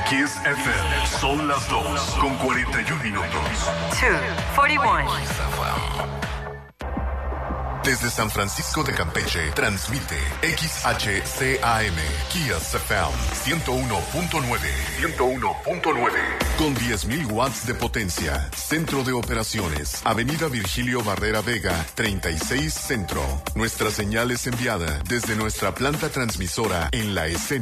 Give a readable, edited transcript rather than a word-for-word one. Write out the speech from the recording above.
Kiss FM. Son las 2:41 minutos. 2:41. Desde San Francisco de Campeche, transmite XHCAM, Kiss FM 101.9. 101.9. Con 10.000 watts de potencia. Centro de operaciones. Avenida Virgilio Barrera Vega, 36 Centro. Nuestra señal es enviada desde nuestra planta transmisora en la escena.